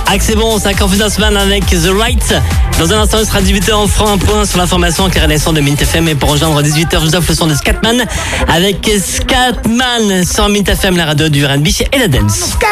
C'est bon, ça Confidence Man avec The Right. Dans un instant, il sera 18h, on fera un point sur l'information en carrénation de Mint FM. Et pour rejoindre 18h, je vous offre le son de Scatman avec Scatman sur Mint FM, la radio du R&B et la dance.